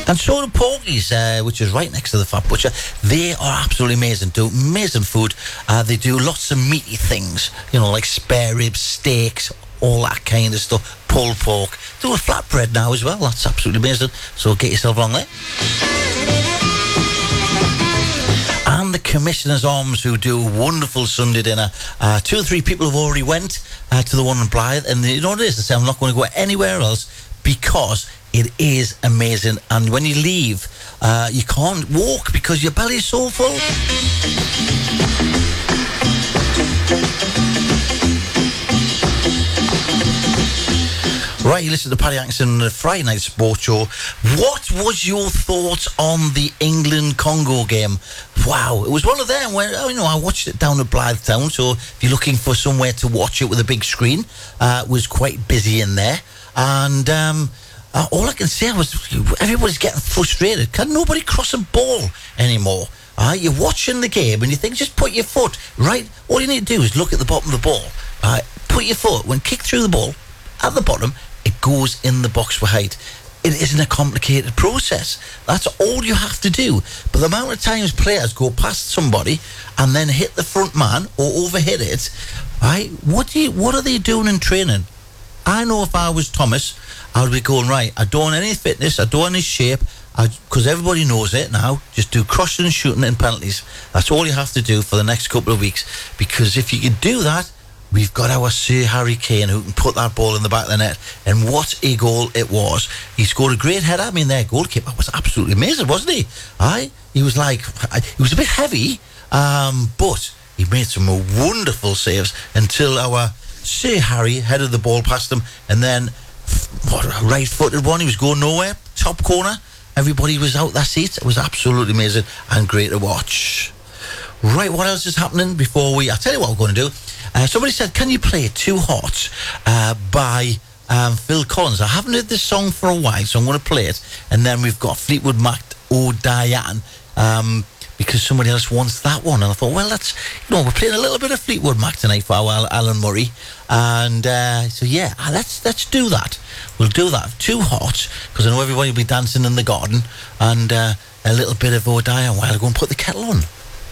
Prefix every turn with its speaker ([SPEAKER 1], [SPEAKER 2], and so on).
[SPEAKER 1] And so do Porky's, which is right next to the Fat Butcher. They are absolutely amazing. Do amazing food. They do lots of meaty things, like spare ribs, steaks, all that kind of stuff. Pulled pork. Do a flatbread now as well. That's absolutely amazing. So get yourself along there. And the Commissioner's Arms, who do a wonderful Sunday dinner. 2 or 3 people have already went to the one in Blythe. And you know what it is? They say, I'm not going to go anywhere else because it is amazing. And when you leave, you can't walk because your belly is so full. Right, you listen to Paddy Atkinson, the Friday Night Sports Show. What was your thoughts on the England-Congo game? Wow, it was one of them where, I watched it down at Blythe Town, so if you're looking for somewhere to watch it with a big screen, it was quite busy in there. And all I can say was everybody's getting frustrated. Can nobody cross a ball anymore? You're watching the game and you think, just put your foot, right? All you need to do is look at the bottom of the ball. Put your foot, when kick through the ball, at the bottom, it goes in the box for height. It isn't a complicated process. That's all you have to do. But the amount of times players go past somebody and then hit the front man or overhit it, right? What are they doing in training? I know if I was Thomas, I would be going, right, I don't want any fitness, I don't want any shape, because everybody knows it now. Just do crossing and shooting and penalties. That's all you have to do for the next couple of weeks. Because if you can do that, we've got our Sir Harry Kane who can put that ball in the back of the net. And what a goal it was. He scored a great header. I mean, their goalkeeper was absolutely amazing, wasn't he? He was he was a bit heavy, but he made some wonderful saves until our Sir Harry headed the ball past him. And then, a right-footed one. He was going nowhere. Top corner. Everybody was out their seats. It was absolutely amazing and great to watch. Right, what else is happening before I'll tell you what we're going to do. Somebody said, can you play Too Hot by Phil Collins? I haven't heard this song for a while, so I'm going to play it. And then we've got Fleetwood Mac, Oh Diane, because somebody else wants that one. And I thought, well, we're playing a little bit of Fleetwood Mac tonight for our Alan Murray. And so, yeah, let's do that. We'll do that. Too Hot, because I know everybody will be dancing in the garden. And a little bit of Oh Diane while I go and put the kettle on.